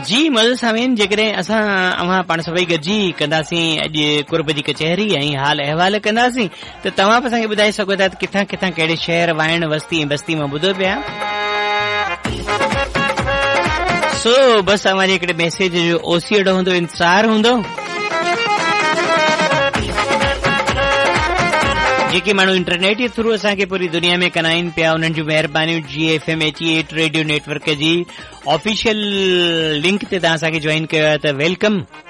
जी मज़ो सामीन, जेकॾहिं असां अवां पाण सभई गॾिजी कंदासीं अॼु कुर्ब जी कचहरी ऐं हाल अहिवाल कंदासीं, त तव्हां बि असांखे ॿुधाए सघो था किथां किथां कहिड़े शहर वाइण वस्ती ऐं बस्ती मां ॿुधो पिया। सो बसि तव्हांजे हिकिड़े मैसेज जो ओसीअ हूंदो, इंतज़ारु हूंदो। जेके माण्हू इंटरनेट जे थ्रू असांखे पूरी दुनिया में कनाइनि पिया, उन्हनि जूं महिरबानियूं। GFM 88 रेडियो नेटवर्क जी ऑफिशियल लिंक ते तव्हां असांखे ज्वाइन कयो आहे त वेलकम।